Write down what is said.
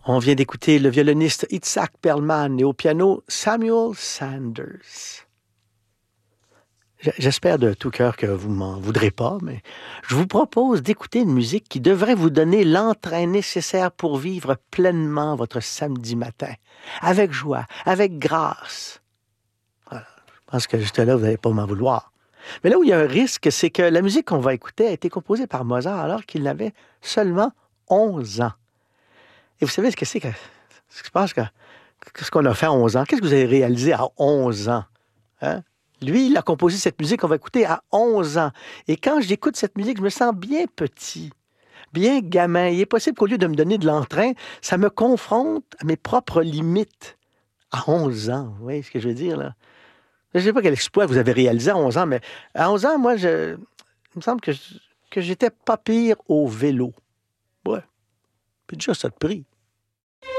On vient d'écouter le violoniste Itzhak Perlman et au piano Samuel Sanders. J'espère de tout cœur que vous m'en voudrez pas, mais je vous propose d'écouter une musique qui devrait vous donner l'entrain nécessaire pour vivre pleinement votre samedi matin, avec joie, avec grâce. Voilà. Je pense que juste là, vous n'allez pas m'en vouloir. Mais là où il y a un risque, c'est que la musique qu'on va écouter a été composée par Mozart alors qu'il avait seulement 11 ans. Et vous savez ce que c'est que ce qui se passe ce qu'on a fait à 11 ans? Qu'est-ce que vous avez réalisé à 11 ans? Hein? Lui, il a composé cette musique qu'on va écouter à 11 ans. Et quand j'écoute cette musique, je me sens bien petit, bien gamin. Il est possible qu'au lieu de me donner de l'entrain, ça me confronte à mes propres limites. À 11 ans, vous voyez ce que je veux dire, là? Je ne sais pas quel exploit vous avez réalisé à 11 ans, mais à 11 ans, moi, il me semble que j'étais pas pire au vélo. Ouais, puis déjà ça de prix.